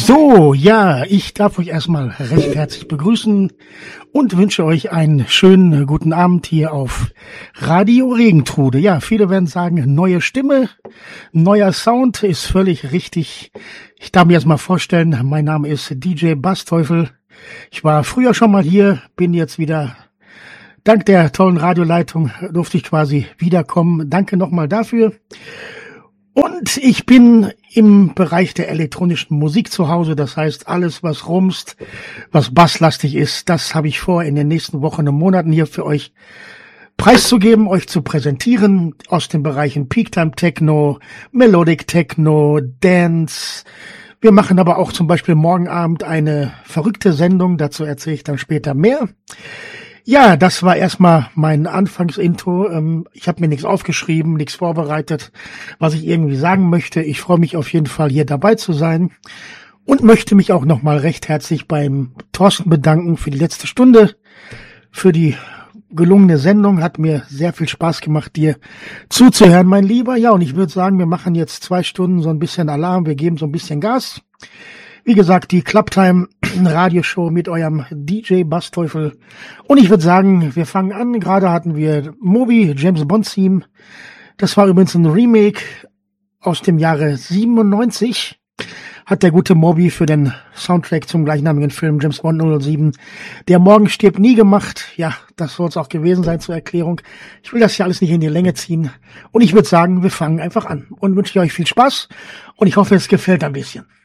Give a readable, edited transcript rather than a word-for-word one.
So, ja, ich darf euch erstmal recht herzlich begrüßen und wünsche euch einen schönen guten Abend hier auf Radio Regentrude. Ja, viele werden sagen, neue Stimme, neuer Sound, ist völlig richtig. Ich darf mir erstmal vorstellen, mein Name ist DJ Bassteufel. Ich war früher schon mal hier, bin jetzt wieder, dank der tollen Radioleitung durfte ich quasi wiederkommen. Danke nochmal dafür. Und ich bin im Bereich der elektronischen Musik zu Hause. Das heißt, alles, was rumst, was basslastig ist, das habe ich vor, in den nächsten Wochen und Monaten hier für euch preiszugeben, euch zu präsentieren aus den Bereichen Peaktime Techno, Melodic Techno, Dance. Wir machen aber auch zum Beispiel morgen Abend eine verrückte Sendung. Dazu erzähle ich dann später mehr. Ja, das war erstmal mein Anfangsintro. Ich habe mir nichts aufgeschrieben, nichts vorbereitet, was ich irgendwie sagen möchte. Ich freue mich auf jeden Fall, hier dabei zu sein und möchte mich auch nochmal recht herzlich beim Thorsten bedanken für die letzte Stunde, für die gelungene Sendung. Hat mir sehr viel Spaß gemacht, dir zuzuhören, mein Lieber. Ja, und ich würde sagen, wir machen jetzt 2 Stunden so ein bisschen Alarm, wir geben so ein bisschen Gas. Wie gesagt, die Clubtime Radioshow mit eurem DJ Bassteufel. Und ich würde sagen, wir fangen an. Gerade hatten wir Moby, James Bond Theme. Das war übrigens ein Remake aus dem Jahre 97. Hat der gute Moby für den Soundtrack zum gleichnamigen Film James Bond 007, Der Morgen stirbt nie, gemacht. Ja, das soll es auch gewesen sein zur Erklärung. Ich will das ja alles nicht in die Länge ziehen. Und ich würde sagen, wir fangen einfach an und wünsche euch viel Spaß. Und ich hoffe, es gefällt ein bisschen.